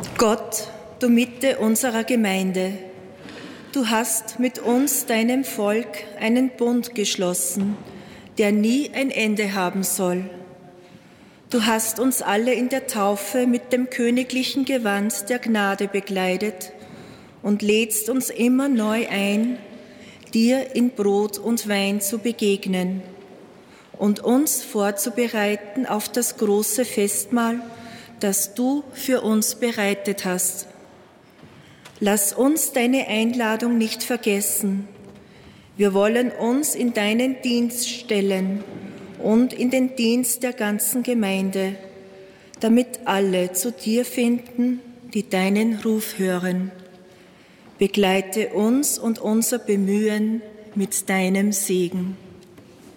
Gott, du Mitte unserer Gemeinde, du hast mit uns, deinem Volk, einen Bund geschlossen, der nie ein Ende haben soll. Du hast uns alle in der Taufe mit dem königlichen Gewand der Gnade bekleidet und lädst uns immer neu ein, dir in Brot und Wein zu begegnen und uns vorzubereiten auf das große Festmahl, das du für uns bereitet hast. Lass uns deine Einladung nicht vergessen. Wir wollen uns in deinen Dienst stellen und in den Dienst der ganzen Gemeinde, damit alle zu dir finden, die deinen Ruf hören. Begleite uns und unser Bemühen mit deinem Segen.